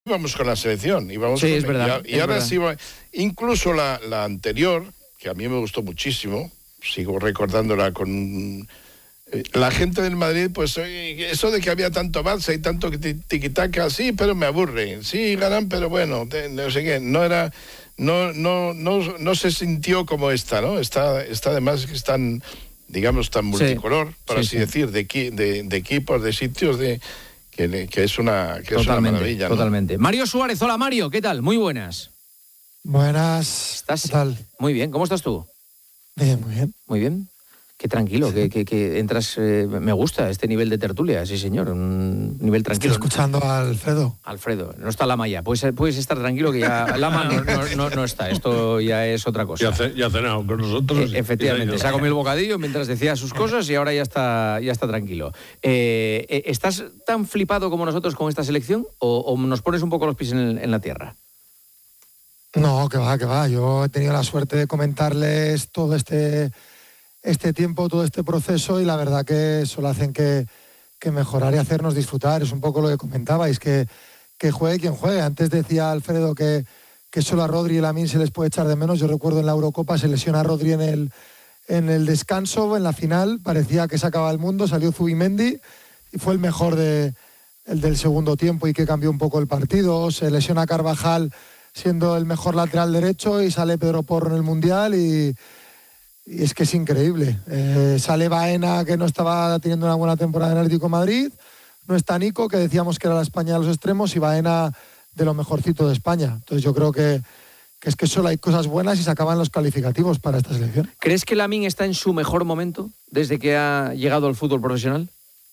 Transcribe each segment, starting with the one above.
íbamos con la selección. Sí, es verdad. Y ahora sí, incluso la anterior, que a mí me gustó muchísimo, sigo recordándola con... La gente del Madrid, pues eso de que había tanto Barça y tanto tiquitaca, sí, pero me aburre. Sí, ganan, pero bueno, no sé qué, no se sintió como esta, ¿no? Está además que están, digamos, tan multicolor, por así decir, de equipos, de sitios, que es una maravilla, ¿no? Totalmente. Mario Suárez, hola Mario, ¿qué tal? Muy buenas. Buenas. ¿Qué tal? Muy bien, ¿cómo estás tú? Bien, muy bien. Muy bien. Qué tranquilo, que entras... me gusta este nivel de tertulia, sí señor, un nivel tranquilo. Estoy escuchando a Alfredo. Alfredo, no está Lama ya, puedes estar tranquilo que ya Lama no está, esto ya es otra cosa. Ya ha cenado con nosotros. Efectivamente, se ha comido el bocadillo mientras decía sus cosas y ahora ya está tranquilo. ¿Estás tan flipado como nosotros con esta selección o nos pones un poco los pies en la tierra? No, que va. Yo he tenido la suerte de comentarles todo este tiempo, todo este proceso, y la verdad que solo hacen que mejorar y hacernos disfrutar. Es un poco lo que comentabais, que juegue quien juegue. Antes decía Alfredo que solo a Rodri y a Lamine se les puede echar de menos. Yo recuerdo en la Eurocopa se lesiona a Rodri en el descanso, en la final, parecía que se acababa el mundo, salió Zubimendi y fue el mejor el del segundo tiempo y que cambió un poco el partido. Se lesiona a Carvajal siendo el mejor lateral derecho y sale Pedro Porro en el Mundial y es que es increíble. Sale Baena, que no estaba teniendo una buena temporada en Atlético de Madrid. No está Nico, que decíamos que era la España de los extremos, y Baena de lo mejorcito de España. Entonces yo creo que es que solo hay cosas buenas y se acaban los calificativos para esta selección. ¿Crees que Lamine está en su mejor momento desde que ha llegado al fútbol profesional?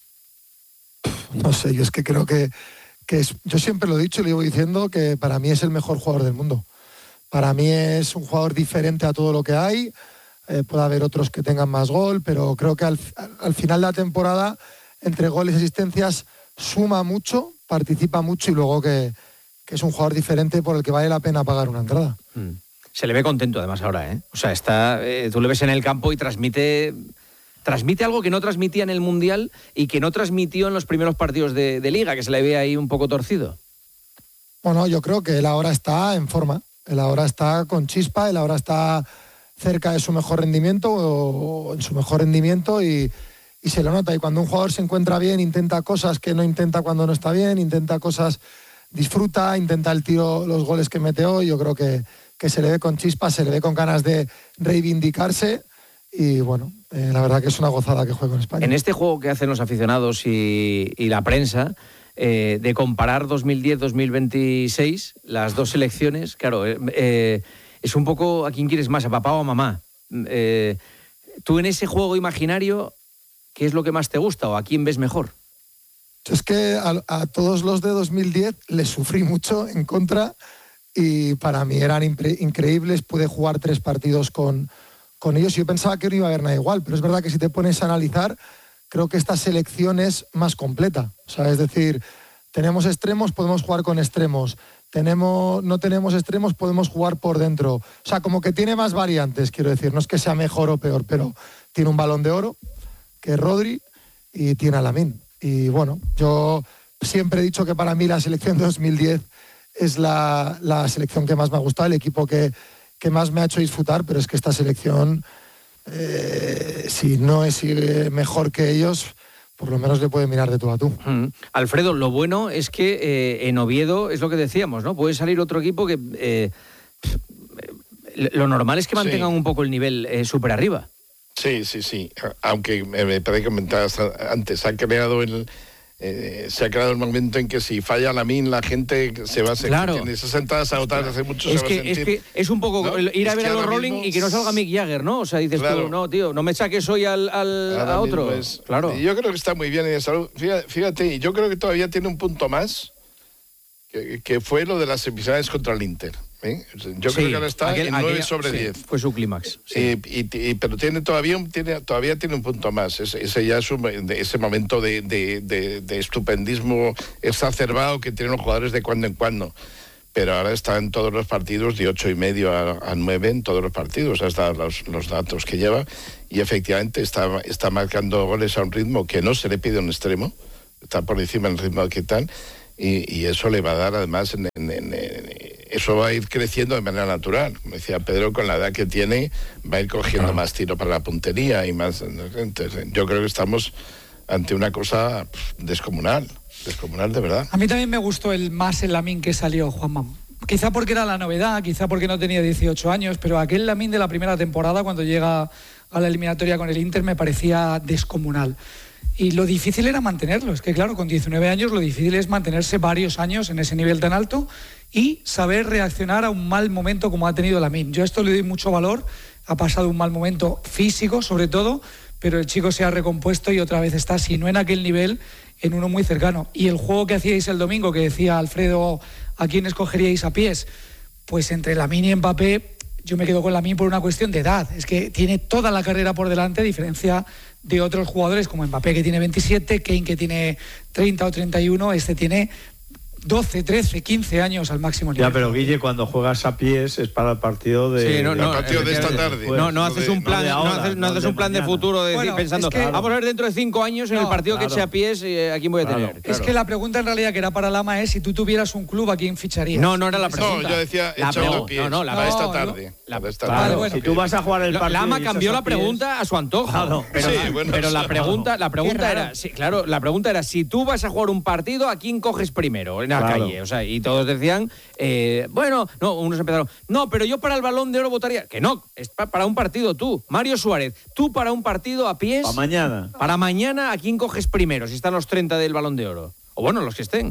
No sé, yo es que creo que yo siempre lo he dicho y lo llevo diciendo, que para mí es el mejor jugador del mundo. Para mí es un jugador diferente a todo lo que hay. Puede haber otros que tengan más gol, pero creo que al final de la temporada, entre goles y asistencias, suma mucho, participa mucho, y luego que es un jugador diferente por el que vale la pena pagar una entrada. Se le ve contento además ahora, ¿eh? O sea, tú le ves en el campo y transmite algo que no transmitía en el Mundial y que no transmitió en los primeros partidos de Liga, que se le ve ahí un poco torcido. Bueno, yo creo que él ahora está en forma, él ahora está con chispa, él ahora está cerca de su mejor rendimiento o en su mejor rendimiento y se lo nota. Y cuando un jugador se encuentra bien, intenta cosas que no intenta cuando no está bien, intenta cosas, disfruta, intenta el tiro, los goles que mete hoy. Yo creo que se le ve con chispa, se le ve con ganas de reivindicarse y bueno, la verdad que es una gozada que juegue con España. En este juego que hacen los aficionados y la prensa, de comparar 2010-2026, las dos selecciones, claro, es un poco a quién quieres más, a papá o a mamá. Tú en ese juego imaginario, ¿qué es lo que más te gusta o a quién ves mejor? Es que a todos los de 2010 les sufrí mucho en contra y para mí eran increíbles. Pude jugar 3 partidos con ellos y yo pensaba que no iba a haber nada igual, pero es verdad que si te pones a analizar, creo que esta selección es más completa. O sea, es decir, tenemos extremos, podemos jugar con extremos. No tenemos extremos, podemos jugar por dentro. O sea, como que tiene más variantes, quiero decir. No es que sea mejor o peor, pero tiene un Balón de Oro, que es Rodri, y tiene a Lamine. Y bueno, yo siempre he dicho que para mí la selección de 2010 es la selección que más me ha gustado, el equipo que más me ha hecho disfrutar, pero es que esta selección, si no es mejor que ellos, por lo menos le puede mirar de tú a tú. Alfredo, lo bueno es que en Oviedo es lo que decíamos, ¿no? Puede salir otro equipo que lo normal es que mantengan un poco el nivel súper arriba. Sí. Aunque me parece que comentabas antes, se ha creado el momento en que si falla Lamine, la gente se va a sentir. Claro. En esas entradas agotadas hace mucho es que es un poco, ¿no? Ir a ver a los Rolling y que no salga Mick Jagger, ¿no? O sea, dices tú, no, tío, no me saques hoy a otro. Claro. Yo creo que está muy bien en esa salud. Fíjate, y yo creo que todavía tiene un punto más, que fue lo de las semifinales contra el Inter. Yo creo que ahora está en 9 sobre 10. Fue su clímax. Sí. Pero todavía tiene un punto más. Ese ya es ese momento de estupendismo exacerbado que tienen los jugadores de cuando en cuando. Pero ahora está en todos los partidos de 8,5 a 9 en todos los partidos, hasta los datos que lleva. Y efectivamente está marcando goles a un ritmo que no se le pide a un extremo. Está por encima del ritmo que tal. y eso le va a dar además, eso va a ir creciendo de manera natural. Como decía Pedro, con la edad que tiene, va a ir cogiendo más tiro para la puntería y más. Entonces, yo creo que estamos ante una cosa descomunal de verdad. A mí también me gustó el Lamine que salió, Juanma. Quizá porque era la novedad, quizá porque no tenía 18 años, pero aquel Lamine de la primera temporada, cuando llega a la eliminatoria con el Inter, me parecía descomunal. Y lo difícil era mantenerlo. Es que claro, con 19 años lo difícil es mantenerse varios años en ese nivel tan alto y saber reaccionar a un mal momento como ha tenido Lamine. Yo a esto le doy mucho valor. Ha pasado un mal momento físico, sobre todo, pero el chico se ha recompuesto y otra vez está, si no en aquel nivel, en uno muy cercano. Y el juego que hacíais el domingo, que decía Alfredo, ¿a quién escogeríais a pies? Pues entre Lamine y Mbappé, yo me quedo con Lamine por una cuestión de edad. Es que tiene toda la carrera por delante, a diferencia de otros jugadores como Mbappé, que tiene 27, Kane, que tiene 30 o 31, este tiene 12, 13, 15 años al máximo nivel. Ya, pero Guille, cuando juegas a pies es para el partido de... Sí, el partido de esta tarde. No haces un plan, no haces un plan de futuro de decir, pensando, es que, vamos a ver dentro de 5 años en el partido que eche a pies, ¿a quién voy a tener? Claro. Es que la pregunta en realidad que era para Lama es, si tú tuvieras un club, ¿a quién ficharías? No era la pregunta. No, yo decía echando a pies. Para esta tarde. Claro, si tú vas a jugar el partido... Lama cambió la pregunta a su antojo. Claro. Pero la pregunta era, claro, la pregunta era, si tú vas a jugar un partido, ¿a quién coges primero en la calle? O sea, y todos decían, unos empezaron, pero yo para el Balón de Oro votaría, que no, es para un partido tú, Mario Suárez, tú para un partido a pies, para mañana, ¿a quién coges primero, si están los 30 del Balón de Oro? O bueno, los que estén.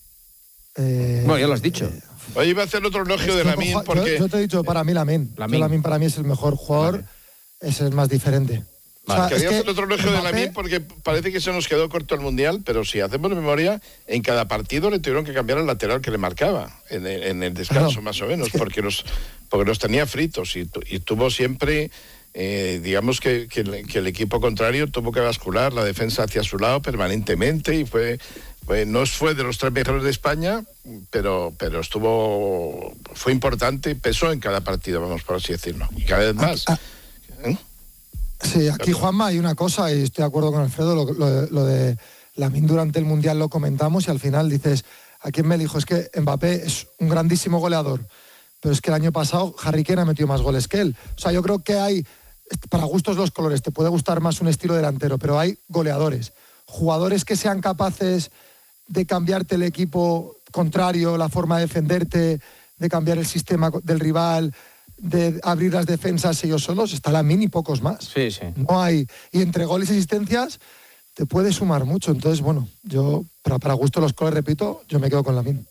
Bueno, ya lo has dicho. Hoy iba a hacer otro elogio de Lamine porque... Yo te he dicho, para mí Lamine para mí es el mejor jugador, es el más diferente. Quería hacer otro elogio de Lamine porque parece que se nos quedó corto el Mundial, pero si hacemos memoria, en cada partido le tuvieron que cambiar el lateral que le marcaba, en el descanso más o menos, porque nos tenía fritos y tuvo siempre, digamos que el equipo contrario tuvo que bascular la defensa hacia su lado permanentemente y no fue de los 3 mejores de España, pero fue importante, pesó en cada partido, vamos por así decirlo, y cada vez más. Sí, aquí, Juanma, hay una cosa, y estoy de acuerdo con Alfredo, lo de Lamine durante el Mundial lo comentamos y al final dices, ¿a quién me elijo? Es que Mbappé es un grandísimo goleador, pero es que el año pasado Harry Kane ha metido más goles que él. O sea, yo creo que hay, para gustos los colores, te puede gustar más un estilo delantero, pero hay goleadores, jugadores que sean capaces de cambiarte el equipo contrario, la forma de defenderte, de cambiar el sistema del rival, de abrir las defensas ellos solos, está Lamine y pocos más. Sí. No hay, y entre goles y asistencias te puede sumar mucho. Entonces, bueno, yo, para gusto los colores, repito, yo me quedo con Lamine.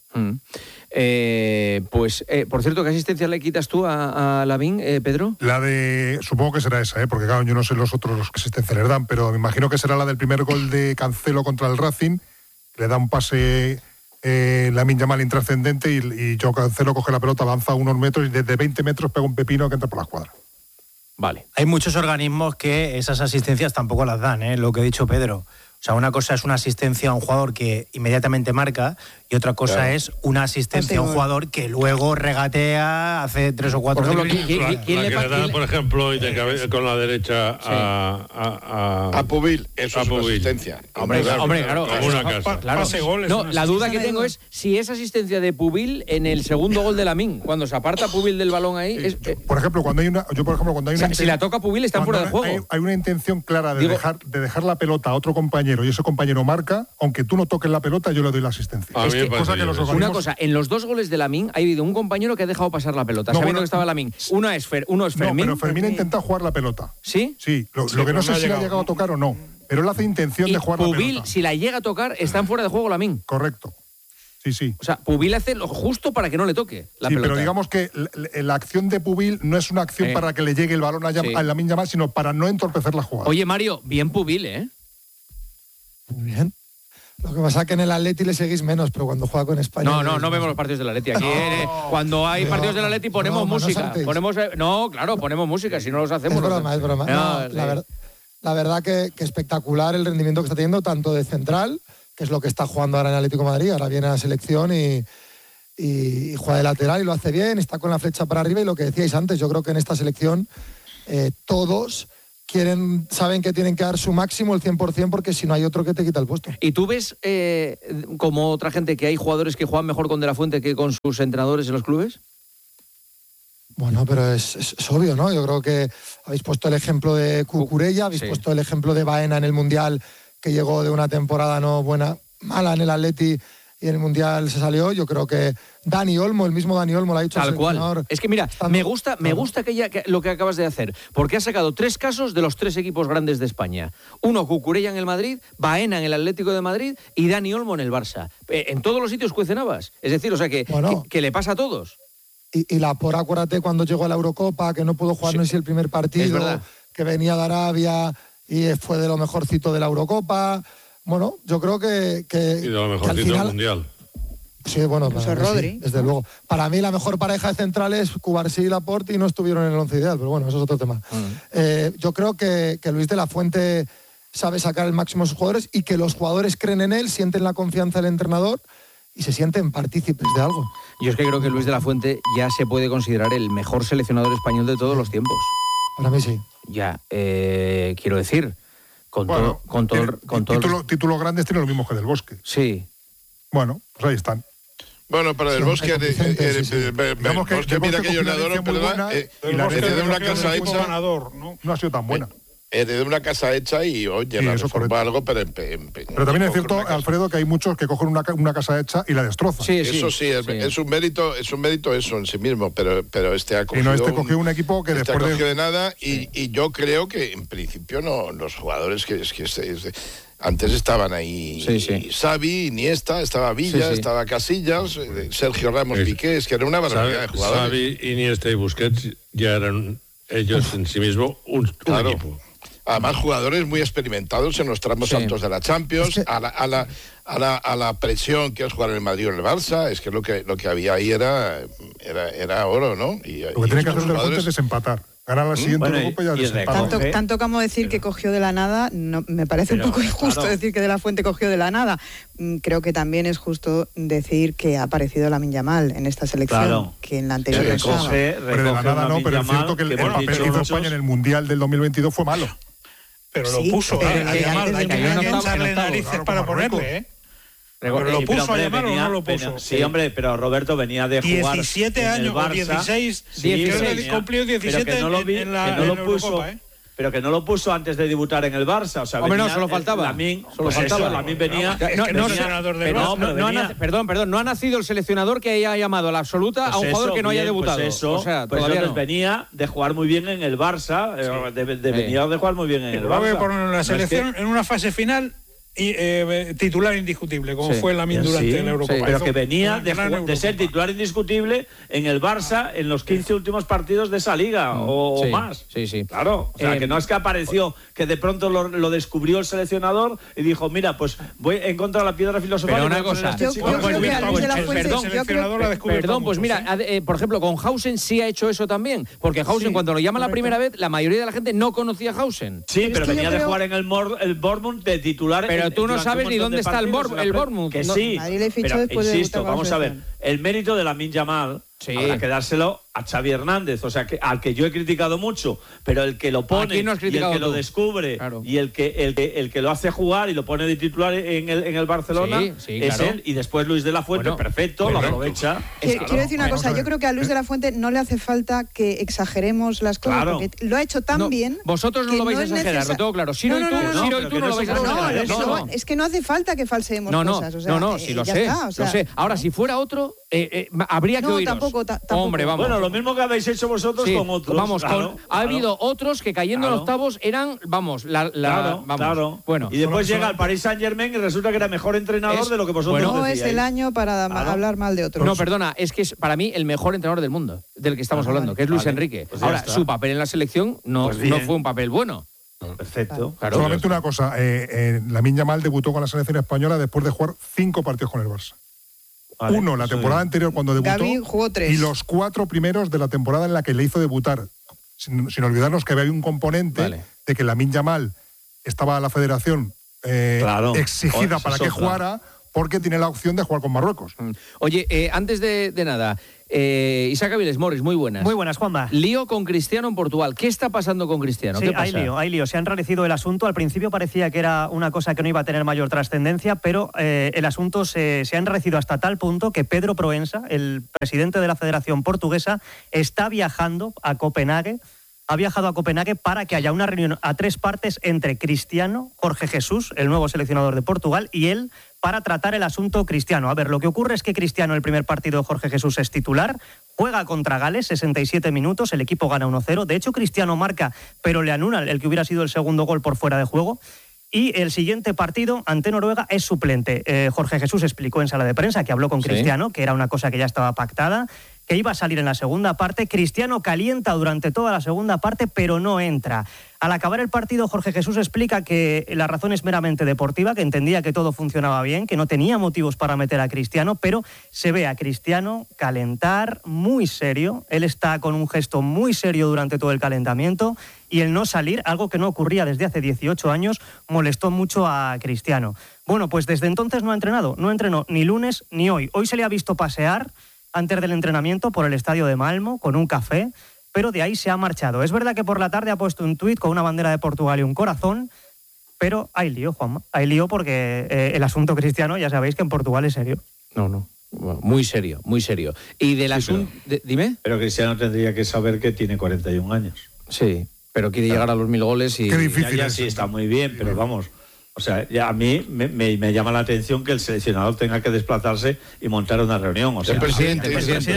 Por cierto, ¿qué asistencia le quitas tú a Lamine, Pedro? La de, supongo que será esa, porque claro, yo no sé los otros los que asistencia le dan, pero me imagino que será la del primer gol de Cancelo contra el Racing, que le da un pase... Lamine Yamal intrascendente y Joao Cancelo coge la pelota, avanza unos metros y desde 20 metros pega un pepino que entra por la escuadra. Vale. Hay muchos organismos que esas asistencias tampoco las dan, lo que ha dicho Pedro. O sea, una cosa es una asistencia a un jugador que inmediatamente marca y otra cosa es una asistencia a un jugador que luego regatea, hace 3 o 4... Por ejemplo, ¿quién le da, por ejemplo, y con la derecha a Pubil? Eso es una asistencia. Hombre, claro. Como una casa. Claro. No, la duda que tengo es si esa asistencia de Pubil en el segundo gol de Lamine, cuando se aparta Pubil del balón ahí... Por ejemplo, cuando hay una... si la toca Pubil está fuera de juego. Hay una intención clara de dejar la pelota a otro compañero y ese compañero marca, aunque tú no toques la pelota, yo le doy la asistencia. Una cosa, en los 2 goles de Lamine ha habido un compañero que ha dejado pasar la pelota, sabiendo que estaba Lamine. Uno es Fermín. No, pero Fermín ha intentado jugar la pelota. ¿Sí? Sí, lo que no sé si la ha llegado a tocar o no, pero él hace intención de jugar Pubil, la pelota. si la llega a tocar, está en fuera de juego Lamine. Correcto. Sí. O sea, Pubil hace lo justo para que no le toque la pelota. Pero digamos que la acción de Pubil no es una acción para que le llegue el balón a Lamine Yamal, sino para no entorpecer la jugada. Oye, Mario, bien Pubil, ¿eh? Muy bien. Lo que pasa es que en el Atleti le seguís menos, pero cuando juega con España... No vemos los partidos del Atleti. Aquí, cuando hay partidos del Atleti ponemos música. Ponemos música, si no los hacemos... Es broma. La verdad que espectacular el rendimiento que está teniendo, tanto de central, que es lo que está jugando ahora en Atlético de Madrid, ahora viene a la selección y juega de lateral y lo hace bien, está con la flecha para arriba y lo que decíais antes, yo creo que en esta selección todos saben que tienen que dar su máximo, el 100%, porque si no hay otro que te quita el puesto. ¿Y tú ves, como otra gente, que hay jugadores que juegan mejor con De la Fuente que con sus entrenadores en los clubes? Bueno, pero es obvio, ¿no? Yo creo que habéis puesto el ejemplo de Cucurella, habéis puesto el ejemplo de Baena en el Mundial, que llegó de una temporada mala en el Atleti y en el Mundial se salió. Yo creo que Dani Olmo, el mismo Dani Olmo, lo ha dicho. Tal cual. Es que mira, me gusta lo que acabas de hacer, porque has sacado 3 casos de los 3 equipos grandes de España. Uno, Cucurella en el Madrid, Baena en el Atlético de Madrid y Dani Olmo en el Barça. En todos los sitios cuecen habas. Es decir, o sea, que le pasa a todos. Y Laporta, acuérdate, cuando llegó a la Eurocopa, que no pudo jugar no sé si el primer partido, que venía de Arabia y fue de lo mejorcito de la Eurocopa. Bueno, yo creo que y de lo mejorcito del Mundial. Sí, bueno, Rodri. Sí, desde luego. Para mí la mejor pareja de centrales, Cubarsí y Laporta, y no estuvieron en el 11 ideal, pero bueno, eso es otro tema. Yo creo que Luis de la Fuente sabe sacar el máximo de sus jugadores y que los jugadores creen en él, sienten la confianza del entrenador y se sienten partícipes de algo. Yo es que creo que Luis de la Fuente ya se puede considerar el mejor seleccionador español de todos los tiempos. Para mí sí. Ya, quiero decir, títulos grandes tiene lo mismo que Del Bosque. Sí. Bueno, pues ahí están. Bueno, para Del Bosque, mira que yo le adoro, perdona, heredé una casa hecha. No ha sido tan buena. Heredé una casa hecha y, oye, la reforma algo, pero también es cierto, Alfredo, que hay muchos que cogen una casa hecha y la destrozan. Eso sí, es un mérito eso en sí mismo, pero este ha cogido cogió un equipo que después cogió de nada y yo creo que en principio no, los jugadores que antes estaban ahí, Xavi, Iniesta, estaba Villa, estaba Casillas, Sergio Ramos, Piqué, es que era una barbaridad de jugadores. Xavi, Iniesta y Busquets ya eran ellos en sí mismos un equipo. Además, jugadores muy experimentados en los tramos altos de la Champions, a la presión que es jugar en el Madrid o en el Barça, es que lo que había ahí era oro, ¿no? Lo que tiene que hacer Del Fuente es desempatar. Ganar la siguiente Eurocopa y ya desempatar. Tanto como decir que cogió de la nada, no, me parece un poco injusto decir que De la Fuente cogió de la nada. Creo que también es justo decir que ha aparecido Lamine Yamal en esta selección, que en la anterior pero de la nada no, pero es cierto que el papel que hizo España en el Mundial del 2022 fue malo. Pero lo puso, a Yamal hay que echarle narices para ponerle, ¿eh? Pero lo puso a Yamal o no lo puso. Sí, hombre, pero Roberto venía de jugar 17 años o 16, cumplió 17 en la Eurocopa, ¿eh? Pero que no lo puso antes de debutar en el Barça. O sea, hombre, no, solo faltaba. Lamine venía... Perdón, no ha nacido el seleccionador que haya llamado a la absoluta a un jugador que no haya debutado. Venía de jugar muy bien en el Barça, venía de jugar muy bien en el Barça. Por la selección en una fase final titular indiscutible, como fue Lamine durante la Eurocopa. Pero que venía de ser titular indiscutible en el Barça en los 15 últimos partidos de esa liga o más. Sí. Claro, o sea, que no es que apareció, que de pronto lo descubrió el seleccionador y dijo, mira, pues voy en contra de la piedra filosofal. Pero una cosa, perdón, pues mira, por ejemplo, con Hausen sí ha hecho eso también, porque Hausen cuando lo llama la primera vez, la mayoría de la gente no conocía a Hausen. Sí, pero venía de jugar en el Bournemouth de titular. Pero tú no sabes ni dónde está el Bournemouth. Que sí, pero insisto, vamos a ver, el mérito de Lamine Yamal habrá que dárselo a Xavi Hernández, o sea, al que yo he criticado mucho, pero el que lo pone y el que lo descubre y el que lo hace jugar y lo pone de titular en el Barcelona es él, y después Luis de la Fuente, perfecto, lo aprovecha. Quiero decir una cosa, yo creo que a Luis de la Fuente no le hace falta que exageremos las cosas, porque lo ha hecho tan bien. Vosotros no lo vais a exagerar, lo tengo claro. Siro y tú no lo vais a exagerar. Es que no hace falta que falseemos cosas. No, sí lo sé. Ahora, si fuera otro, habría que oíros. Hombre, vamos. Bueno, lo mismo que habéis hecho vosotros con otros. Vamos, ha habido otros que cayendo en octavos eran, Claro. Bueno. Y después llega el Paris Saint-Germain y resulta que era mejor entrenador de lo que vosotros no decíais. Es el año para hablar mal de otros. No, perdona, es que es para mí el mejor entrenador del mundo, del que estamos hablando, que es Luis Enrique. Pues ahora, su papel en la selección no fue un papel bueno. Perfecto. Claro. Solamente una cosa, Lamine Yamal debutó con la selección española después de jugar 5 partidos con el Barça. Uno la temporada anterior cuando debutó, Gavi jugó 3. y los 4 primeros de la temporada en la que le hizo debutar. Sin olvidarnos que había un componente de que Lamine Yamal estaba a la federación exigida para que jugara, porque tiene la opción de jugar con Marruecos. Oye, antes de nada, Isaac Aviles Morris, muy buenas. Muy buenas, Juanma. Lío con Cristiano en Portugal. ¿Qué está pasando con Cristiano? Sí, ¿Qué pasa? hay lío. Se ha enrarecido el asunto. Al principio parecía que era una cosa que no iba a tener mayor trascendencia, pero el asunto se ha enrarecido hasta tal punto que Pedro Proença, el presidente de la Federación Portuguesa, está viajando a Copenhague. Ha viajado a Copenhague para que haya una reunión a 3 partes entre Cristiano, Jorge Jesús, el nuevo seleccionador de Portugal, y él para tratar el asunto Cristiano. A ver, lo que ocurre es que Cristiano, el primer partido de Jorge Jesús, es titular, juega contra Gales, 67 minutos, el equipo gana 1-0. De hecho, Cristiano marca, pero le anulan el que hubiera sido el segundo gol por fuera de juego. Y el siguiente partido ante Noruega es suplente. Jorge Jesús explicó en sala de prensa que habló con Cristiano, que era una cosa que ya estaba pactada, que iba a salir en la segunda parte. Cristiano calienta durante toda la segunda parte, pero no entra. Al acabar el partido, Jorge Jesús explica que la razón es meramente deportiva, que entendía que todo funcionaba bien, que no tenía motivos para meter a Cristiano, pero se ve a Cristiano calentar muy serio. Él está con un gesto muy serio durante todo el calentamiento y el no salir, algo que no ocurría desde hace 18 años, molestó mucho a Cristiano. Bueno, pues desde entonces no ha entrenado. No entrenó ni lunes ni hoy. Hoy se le ha visto pasear antes del entrenamiento por el estadio de Malmo con un café, pero de ahí se ha marchado. Es verdad que por la tarde ha puesto un tuit con una bandera de Portugal y un corazón, pero hay lío, Juanma. Hay lío porque el asunto Cristiano, ya sabéis que en Portugal es serio. No. Bueno, muy serio, muy serio. Y del asunto... Dime. Pero Cristiano tendría que saber que tiene 41 años. Sí, pero quiere llegar a los 1000 goles y... Qué difícil ya sí, está muy bien, pero vamos... O sea, ya a mí me llama la atención que el seleccionador tenga que desplazarse y montar una reunión. O sea, el presidente,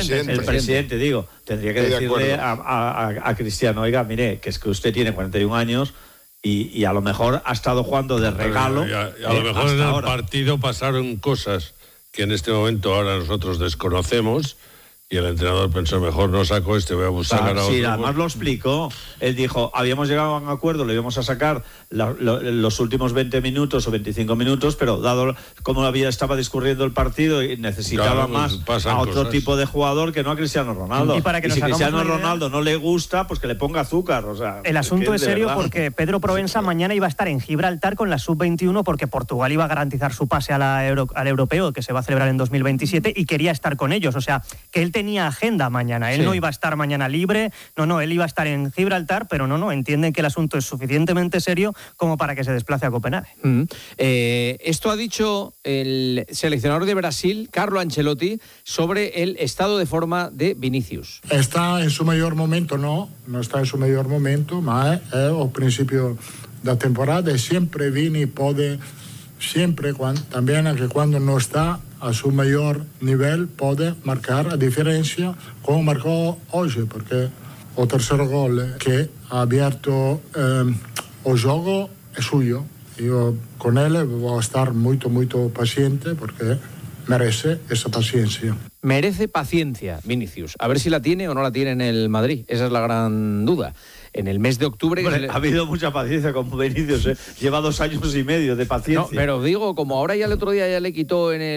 digo, tendría que decirle a Cristiano, oiga, mire, que es que usted tiene 41 años y a lo mejor ha estado jugando de regalo. A lo mejor en el partido pasaron cosas que en este momento ahora nosotros desconocemos. Y el entrenador pensó, mejor no saco voy a buscar a otro. Sí, además lo explicó. Él dijo, habíamos llegado a un acuerdo, le íbamos a sacar los últimos 20 minutos o 25 minutos, pero dado cómo estaba discurriendo el partido y necesitaba más a otro tipo de jugador que no a Cristiano Ronaldo. Y si Cristiano Ronaldo no le gusta, pues que le ponga azúcar. O sea, el asunto es serio porque Pedro Proença mañana iba a estar en Gibraltar con la Sub-21 porque Portugal iba a garantizar su pase al europeo que se va a celebrar en 2027 y quería estar con ellos. O sea, que él tenía agenda mañana. Él no iba a estar mañana libre, él iba a estar en Gibraltar, pero entienden que el asunto es suficientemente serio como para que se desplace a Copenhague. Esto ha dicho el seleccionador de Brasil, Carlo Ancelotti, sobre el estado de forma de Vinicius. Está en su mejor momento, no está en su mejor momento, ma è al principio da temporada e sempre Vini puede, siempre también que cuando no está a su mayor nivel puede marcar a diferencia como marcó hoy, porque el tercer gol que ha abierto el juego es suyo. Yo con él voy a estar muy paciente porque merece esa paciencia. Merece paciencia, Vinicius. A ver si la tiene o no la tiene en el Madrid. Esa es la gran duda. En el mes de octubre... Ha habido mucha paciencia con Vinicius, Lleva 2 años y medio de paciencia. No, pero digo, como ahora ya el otro día ya le quitó en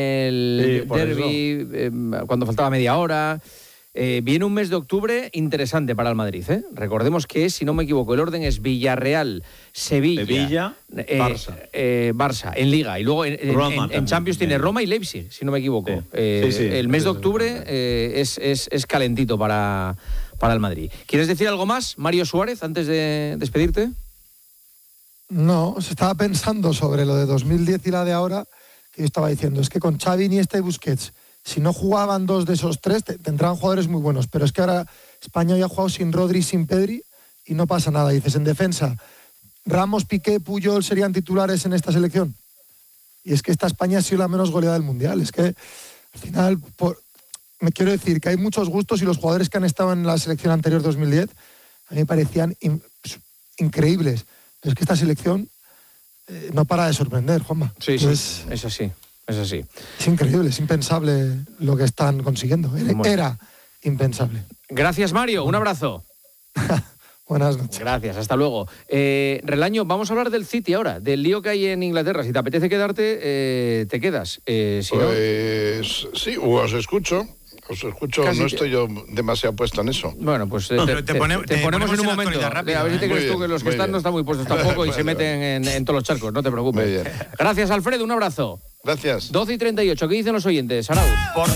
el derbi, cuando faltaba media hora... viene un mes de octubre interesante para el Madrid, ¿eh? Recordemos que, si no me equivoco, el orden es Villarreal, Sevilla, Barça. Barça en Liga, y luego en Champions tiene Roma y Leipzig, si no me equivoco. El mes de octubre es calentito para el Madrid. ¿Quieres decir algo más, Mario Suárez, antes de despedirte? No, se estaba pensando sobre lo de 2010 y la de ahora, que yo estaba diciendo, es que con Xavi, Iniesta y Busquets, si no jugaban 2 de esos 3, tendrán jugadores muy buenos. Pero es que ahora España ya ha jugado sin Rodri y sin Pedri y no pasa nada. Dices, en defensa, Ramos, Piqué, Puyol serían titulares en esta selección. Y es que esta España ha sido la menos goleada del Mundial. Es que, al final, me quiero decir que hay muchos gustos y los jugadores que han estado en la selección anterior 2010 a mí me parecían increíbles. Pero es que esta selección no para de sorprender, Juanma. Sí, es así. Es así. Es increíble, es impensable lo que están consiguiendo. Era impensable. Gracias, Mario. Un abrazo. Buenas noches. Gracias, hasta luego. Relaño, vamos a hablar del City ahora, del lío que hay en Inglaterra. Si te apetece quedarte, te quedas. Sí, os escucho. Casi no estoy yo demasiado puesto en eso. Bueno, pues te ponemos en un momento. Rápida, a ver si te crees tú que los que están no están muy puestos tampoco y se meten en todos los charcos, no te preocupes. Gracias, Alfredo, un abrazo. Gracias. 12:38, ¿qué dicen los oyentes? Arauz.